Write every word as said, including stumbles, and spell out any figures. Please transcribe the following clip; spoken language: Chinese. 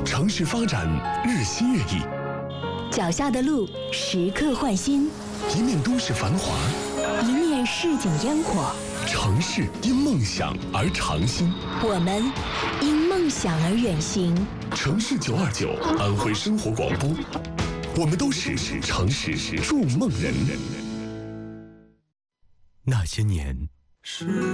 城市发展日新月异， 脚下的路时刻换新， 一面都市繁华， 一面市井烟火。 城市因梦想而长新， 我们因梦想而远行。 城市九二九，安徽生活广播，我们都是城市筑梦人。那些年。